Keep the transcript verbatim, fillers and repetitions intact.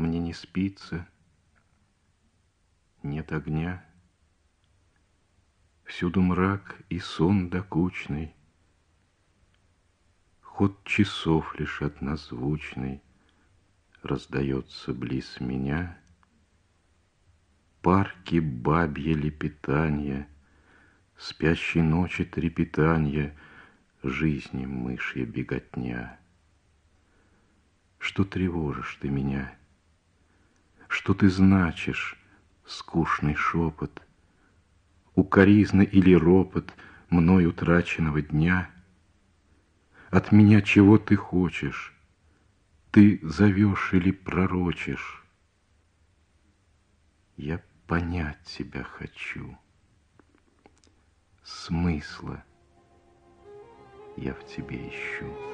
мне не спится, нет огня. Всюду мрак и сон докучный, ход часов лишь однозвучный раздается близ меня. Парки бабье лепетанье, спящей ночи трепетанье, жизни мышья беготня. Что тревожишь ты меня? Что ты значишь, скучный шепот, укоризна или ропот мной утраченного дня? От меня чего ты хочешь? Ты зовешь или пророчишь? Я понять тебя хочу. Смысла я в тебе ищу.